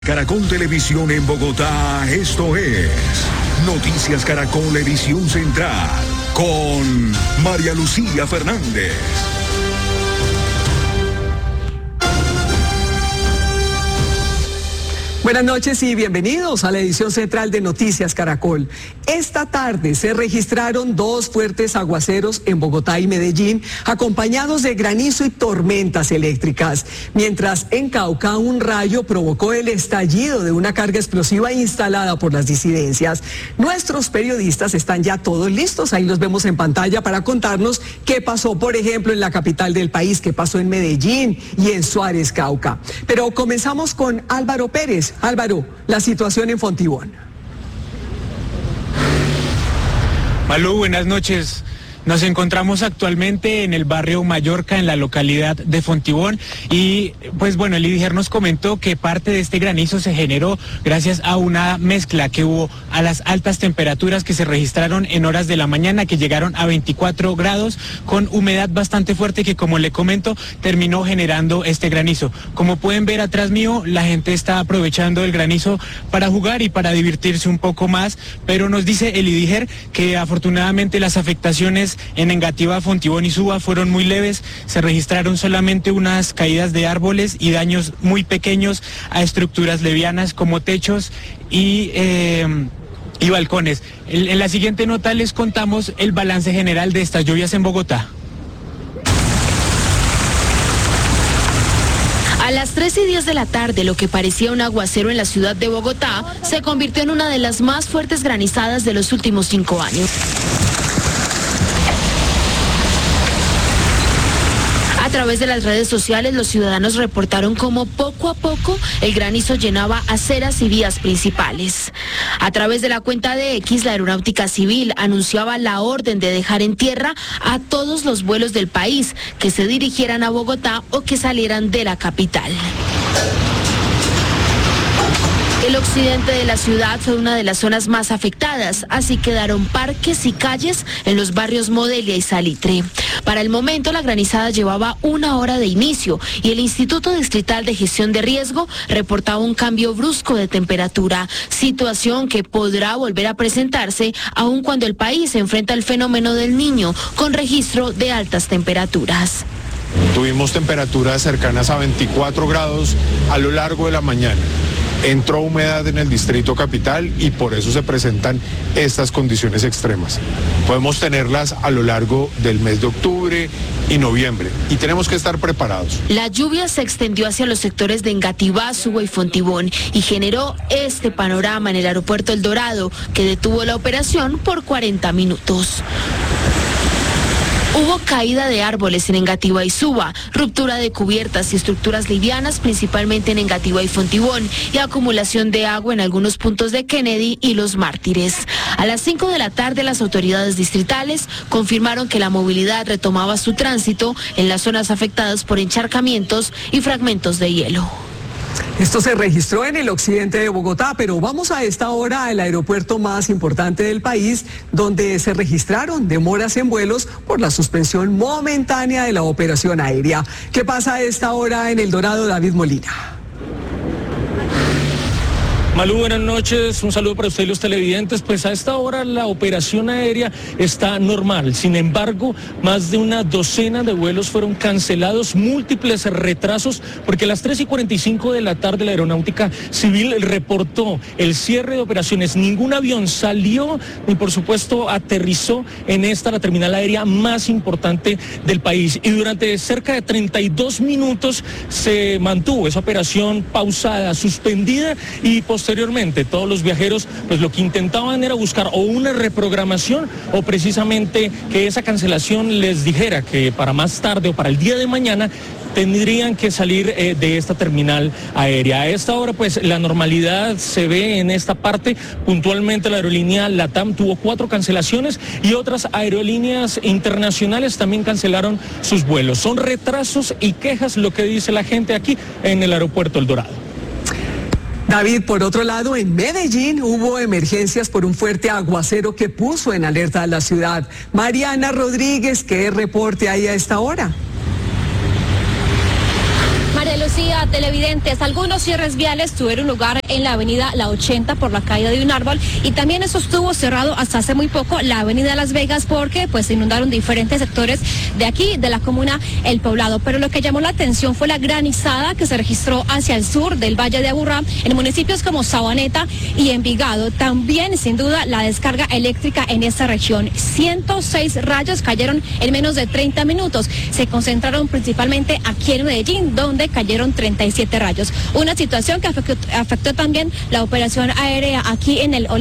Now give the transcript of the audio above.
Caracol Televisión en Bogotá, esto es Noticias Caracol Edición Central, con María Lucía Fernández. Buenas noches y bienvenidos a la edición central de Noticias Caracol. Esta tarde se registraron dos fuertes aguaceros en Bogotá y Medellín, acompañados de granizo y tormentas eléctricas. Mientras en Cauca un rayo provocó el estallido de una carga explosiva instalada por las disidencias. Nuestros periodistas están ya todos listos, ahí los vemos en pantalla para contarnos qué pasó, por ejemplo, en la capital del país, qué pasó en Medellín y en Suárez, Cauca. Pero comenzamos con Álvaro Pérez. Álvaro, la situación en Fontibón. Malú, buenas noches. Nos encontramos actualmente en el barrio Mallorca, en la localidad de Fontibón, y pues bueno, el IDIGER nos comentó que parte de este granizo se generó gracias a una mezcla que hubo a las altas temperaturas que se registraron en horas de la mañana, que llegaron a 24 grados, con humedad bastante fuerte que, como le comento, terminó generando este granizo. Como pueden ver atrás mío, la gente está aprovechando el granizo para jugar y para divertirse un poco más, pero nos dice el IDIGER que afortunadamente las afectaciones en Engativá, Fontibón y Suba fueron muy leves. Se registraron solamente unas caídas de árboles y daños muy pequeños a estructuras levianas como techos y balcones. En la siguiente nota les contamos el balance general de estas lluvias en Bogotá. A las 3:10 de la tarde, lo que parecía un aguacero en la ciudad de Bogotá se convirtió en una de las más fuertes granizadas de los últimos 5 años. A través de las redes sociales, los ciudadanos reportaron cómo poco a poco el granizo llenaba aceras y vías principales. A través de la cuenta de X, la Aeronáutica Civil anunciaba la orden de dejar en tierra a todos los vuelos del país que se dirigieran a Bogotá o que salieran de la capital. El occidente de la ciudad fue una de las zonas más afectadas, así quedaron parques y calles en los barrios Modelia y Salitre. Para el momento, la granizada llevaba 1 hora de inicio y el Instituto Distrital de Gestión de Riesgo reportaba un cambio brusco de temperatura, situación que podrá volver a presentarse aun cuando el país enfrenta el fenómeno del Niño, con registro de altas temperaturas. Tuvimos temperaturas cercanas a 24 grados a lo largo de la mañana. Entró humedad en el distrito capital y por eso se presentan estas condiciones extremas. Podemos tenerlas a lo largo del mes de octubre y noviembre y tenemos que estar preparados. La lluvia se extendió hacia los sectores de Engativá, Suba y Fontibón y generó este panorama en el aeropuerto El Dorado, que detuvo la operación por 40 minutos. Hubo caída de árboles en Engativá y Suba, ruptura de cubiertas y estructuras livianas, principalmente en Engativá y Fontibón, y acumulación de agua en algunos puntos de Kennedy y Los Mártires. A las 5 de la tarde, las autoridades distritales confirmaron que la movilidad retomaba su tránsito en las zonas afectadas por encharcamientos y fragmentos de hielo. Esto se registró en el occidente de Bogotá, pero vamos a esta hora al aeropuerto más importante del país, donde se registraron demoras en vuelos por la suspensión momentánea de la operación aérea. ¿Qué pasa a esta hora en El Dorado, David Molina? Malú, buenas noches, un saludo para usted y los televidentes. Pues a esta hora la operación aérea está normal, sin embargo, más de una docena de vuelos fueron cancelados, múltiples retrasos, porque a las 3:45 de la tarde la Aeronáutica Civil reportó el cierre de operaciones. Ningún avión salió ni por supuesto aterrizó en la terminal aérea más importante del país, y durante cerca de 32 minutos se mantuvo esa operación pausada, suspendida, y posteriormente todos los viajeros pues lo que intentaban era buscar o una reprogramación o precisamente que esa cancelación les dijera que para más tarde o para el día de mañana tendrían que salir de esta terminal aérea. A esta hora pues la normalidad se ve en esta parte. Puntualmente la aerolínea LATAM tuvo 4 cancelaciones y otras aerolíneas internacionales también cancelaron sus vuelos. Son retrasos y quejas lo que dice la gente aquí en el aeropuerto El Dorado. David, por otro lado, en Medellín hubo emergencias por un fuerte aguacero que puso en alerta a la ciudad. Mariana Rodríguez, ¿qué reporte hay a esta hora? María Lucía, Lucía, televidentes, algunos cierres viales tuvieron lugar en la avenida La 80 por la caída de un árbol y también eso estuvo cerrado hasta hace muy poco la avenida Las Vegas porque pues se inundaron diferentes sectores de aquí, de la comuna El Poblado. Pero lo que llamó la atención fue la granizada que se registró hacia el sur del Valle de Aburrá, en municipios como Sabaneta y Envigado. También, sin duda, la descarga eléctrica en esta región. 106 rayos cayeron en menos de 30 minutos. Se concentraron principalmente aquí en Medellín, donde cayeron 37 rayos. Una situación que afectó también la operación aérea aquí en el